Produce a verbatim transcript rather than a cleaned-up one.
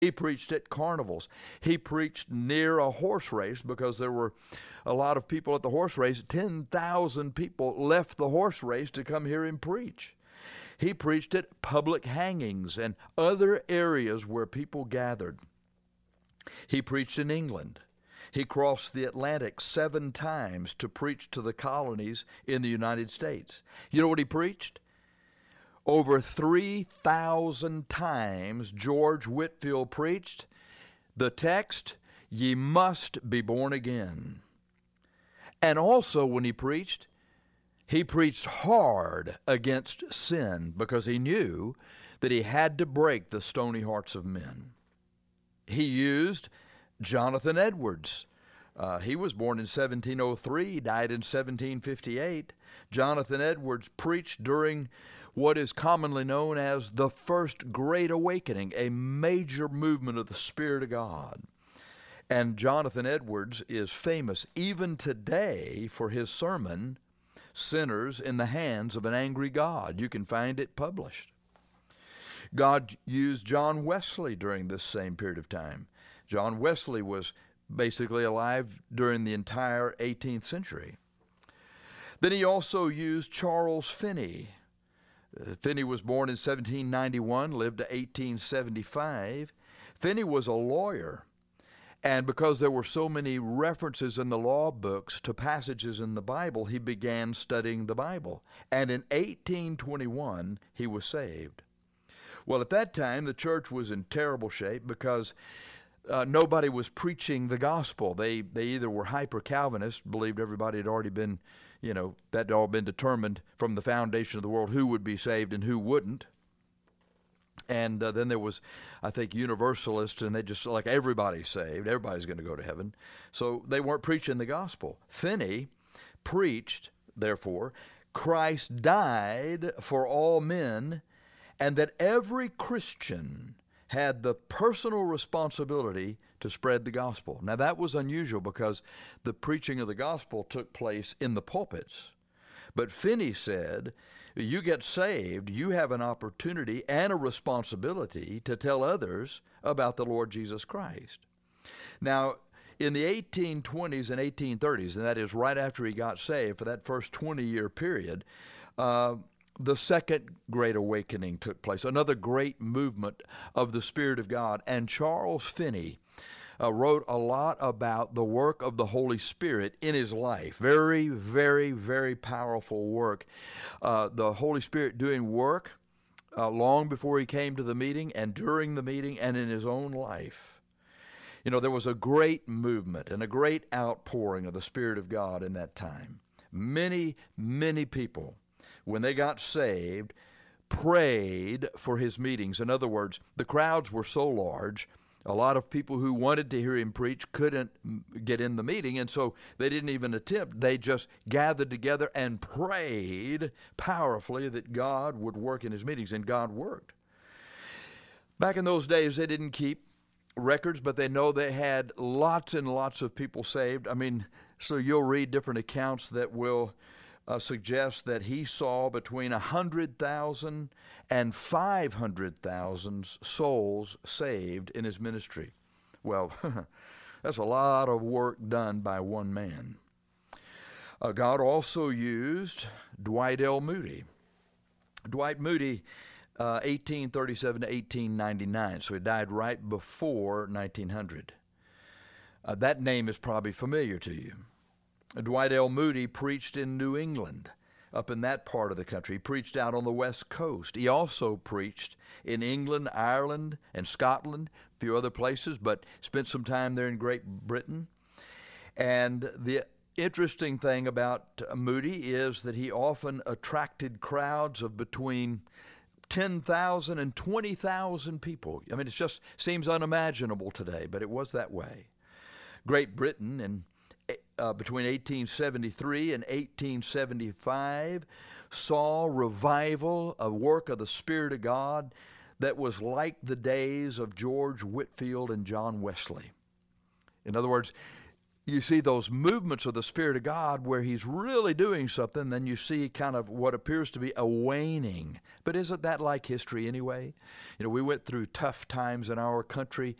He preached at carnivals. He preached near a horse race because there were a lot of people at the horse race. ten thousand people left the horse race to come hear him preach. He preached at public hangings and other areas where people gathered. He preached in England. He crossed the Atlantic seven times to preach to the colonies in the United States. You know what he preached? Over three thousand times George Whitefield preached the text, "Ye must be born again." And also when he preached, he preached hard against sin because he knew that he had to break the stony hearts of men. He used Jonathan Edwards. Uh, he was born in seventeen oh three, died in seventeen fifty-eight. Jonathan Edwards preached during what is commonly known as the First Great Awakening, a major movement of the Spirit of God. And Jonathan Edwards is famous even today for his sermon, "Sinners in the Hands of an Angry God." You can find it published. God used John Wesley during this same period of time. John Wesley was basically alive during the entire eighteenth century. Then he also used Charles Finney. Uh, Finney was born in seventeen ninety-one, lived to eighteen seventy-five. Finney was a lawyer, and because there were so many references in the law books to passages in the Bible, he began studying the Bible. And in eighteen twenty-one, he was saved. Well, at that time, the church was in terrible shape because uh, nobody was preaching the gospel. They they either were hyper-Calvinists, believed everybody had already been, you know, that had all been determined from the foundation of the world who would be saved and who wouldn't. And uh, then there was, I think, Universalists, and they just like everybody's saved, everybody's going to go to heaven. So they weren't preaching the gospel. Finney preached, therefore, Christ died for all men, and that every Christian had the personal responsibility to spread the gospel. Now, that was unusual because the preaching of the gospel took place in the pulpits. But Finney said, you get saved, you have an opportunity and a responsibility to tell others about the Lord Jesus Christ. Now, in the eighteen twenties and eighteen thirties, and that is right after he got saved, for that first twenty-year period, uh, the Second Great Awakening took place, another great movement of the Spirit of God. And Charles Finney uh, wrote a lot about the work of the Holy Spirit in his life. Very, very, very powerful work. Uh, the Holy Spirit doing work uh, long before he came to the meeting and during the meeting and in his own life. You know, there was a great movement and a great outpouring of the Spirit of God in that time. Many, many people, when they got saved, prayed for his meetings. In other words, the crowds were so large, a lot of people who wanted to hear him preach couldn't get in the meeting, and so they didn't even attempt. They just gathered together and prayed powerfully that God would work in his meetings, and God worked. Back in those days, they didn't keep records, but they know they had lots and lots of people saved. I mean, so you'll read different accounts that will Uh, suggests that he saw between one hundred thousand and five hundred thousand souls saved in his ministry. Well, that's a lot of work done by one man. Uh, God also used Dwight L. Moody. Dwight Moody, uh, eighteen thirty-seven to eighteen ninety-nine, so he died right before nineteen hundred. Uh, that name is probably familiar to you. Dwight L. Moody preached in New England, up in that part of the country. He preached out on the West Coast. He also preached in England, Ireland, and Scotland, a few other places, but spent some time there in Great Britain. And the interesting thing about Moody is that he often attracted crowds of between ten thousand and twenty thousand people. I mean, it just seems unimaginable today, but it was that way. Great Britain, and Uh, between eighteen seventy-three and eighteen seventy-five, saw revival, a work of the Spirit of God that was like the days of George Whitefield and John Wesley. In other words, you see those movements of the Spirit of God where He's really doing something, then you see kind of what appears to be a waning. But isn't that like history anyway? You know, we went through tough times in our country